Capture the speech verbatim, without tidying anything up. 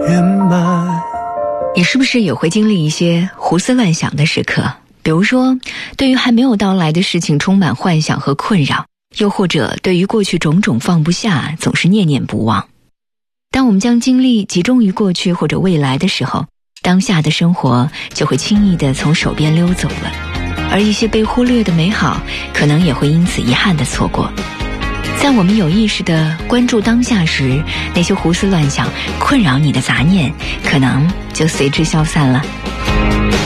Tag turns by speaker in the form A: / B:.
A: 圆满。
B: 你是不是也会经历一些胡思乱想的时刻？比如说，对于还没有到来的事情充满幻想和困扰，又或者对于过去种种放不下，总是念念不忘。当我们将精力集中于过去或者未来的时候，当下的生活就会轻易地从手边溜走了，而一些被忽略的美好，可能也会因此遗憾地错过。在我们有意识地关注当下时，那些胡思乱想困扰你的杂念，可能就随之消散了。